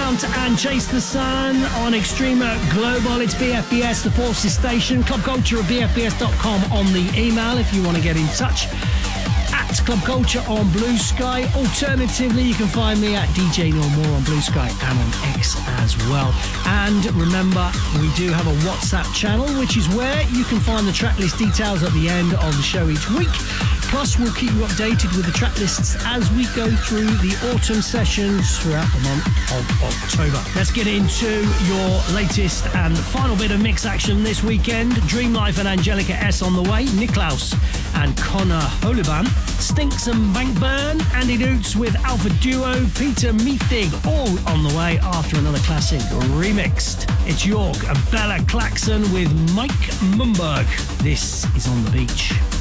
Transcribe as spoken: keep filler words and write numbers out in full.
Mount and Chase the Sun on Extreme Global. It's B F B S, the Forces Station. Club Culture at b f b s dot com on the email if you want to get in touch. At Club Culture on Blue Sky. Alternatively, you can find me at D J No More on Blue Sky and on X as well. And remember, we do have a WhatsApp channel, which is where you can find the track list details at the end of the show each week. Plus, we'll keep you updated with the track lists as we go through the autumn sessions throughout the month of October. Let's get into your latest and final bit of mix action this weekend. Dream Life and Angelica S on the way. Niklaus and Connor Holiban. Stinks and Bankburn. Andy Doots with Alpha Duo. Peter Meethig all on the way after another classic remixed. It's York and Bella Claxon with Mike Mumberg. This is On the Beach.